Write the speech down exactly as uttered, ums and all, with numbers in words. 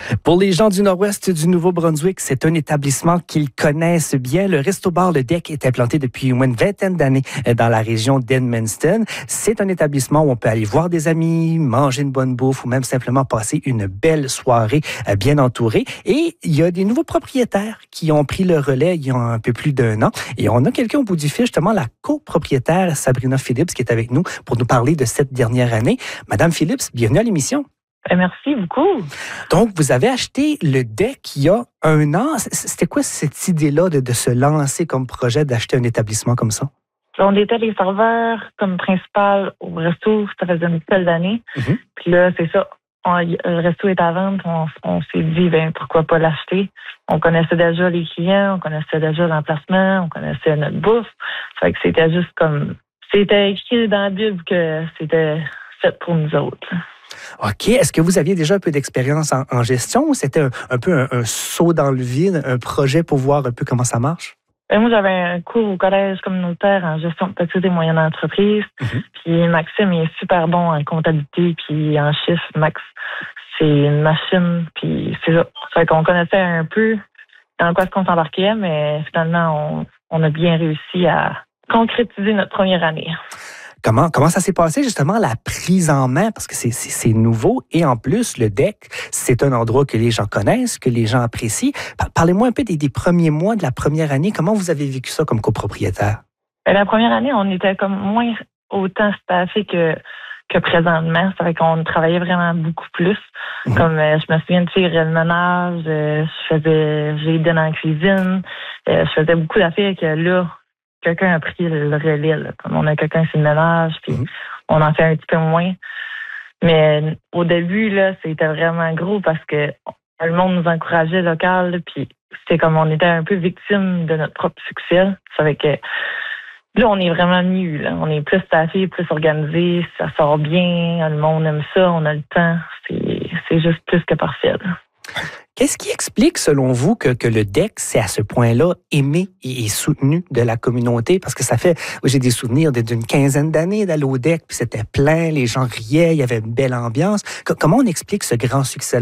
Pour les gens du nord-ouest du Nouveau-Brunswick, c'est un établissement qu'ils connaissent bien. Le Resto-Bar Le Deck est implanté depuis au moins une vingtaine d'années dans la région d'Edmundston. C'est un établissement où on peut aller voir des amis, manger une bonne bouffe ou même simplement passer une belle soirée bien entourée. Et il y a des nouveaux propriétaires qui ont pris le relais il y a un peu plus d'un an. Et on a quelqu'un au bout du fil, justement la copropriétaire Sabrina Phillips qui est avec nous pour nous parler de cette dernière année. Madame Phillips, bienvenue à l'émission. Merci beaucoup. Donc, vous avez acheté le deck il y a un an. C'était quoi cette idée-là de, de se lancer comme projet, d'acheter un établissement comme ça? On était les serveurs comme principal au resto, ça faisait une seule d'année. Mm-hmm. Puis là, c'est ça, on, le resto est à vendre, on, on s'est dit, ben pourquoi pas l'acheter? On connaissait déjà les clients, on connaissait déjà l'emplacement, on connaissait notre bouffe. Fait que c'était juste comme, c'était écrit dans la Bible que c'était fait pour nous autres. OK. Est-ce que vous aviez déjà un peu d'expérience en, en gestion ou c'était un, un peu un, un saut dans le vide, un projet pour voir un peu comment ça marche? Ben moi, j'avais un cours au collège communautaire en gestion de petites et moyennes entreprises. Mm-hmm. Puis Maxime, il est super bon en comptabilité puis en chiffres. Max, c'est une machine. Puis c'est ça. Ça fait qu'on connaissait un peu dans quoi est-ce qu'on s'embarquait, mais finalement, on, on a bien réussi à concrétiser notre première année. Comment, comment ça s'est passé, justement, la prise en main? Parce que c'est, c'est, c'est nouveau. Et en plus, le deck, c'est un endroit que les gens connaissent, que les gens apprécient. Parlez-moi un peu des, des premiers mois de la première année. Comment vous avez vécu ça comme copropriétaire? La première année, on était comme moins autant staffé que, que présentement. Ça fait qu'on travaillait vraiment beaucoup plus. Mm-hmm. Comme euh, je me souviens de faire le ménage, euh, je faisais, j'ai aidé dans la cuisine, euh, je faisais beaucoup d'affaires que là, quelqu'un a pris le relais. Là. Comme on a quelqu'un sur le ménage, puis mm-hmm. on en fait un petit peu moins. Mais au début, là, c'était vraiment gros parce que le monde nous encourageait local, puis c'était comme on était un peu victime de notre propre succès. Ça fait que là, on est vraiment mieux. Là. On est plus staffé, plus organisé, ça sort bien, le monde aime ça, on a le temps. C'est, c'est juste plus que parfait. Là. Qu'est-ce qui explique, selon vous, que, que le deck, c'est à ce point-là aimé et, et soutenu de la communauté? Parce que ça fait, j'ai des souvenirs d'une quinzaine d'années d'aller au deck, puis c'était plein, les gens riaient, il y avait une belle ambiance. Comment on explique ce grand succès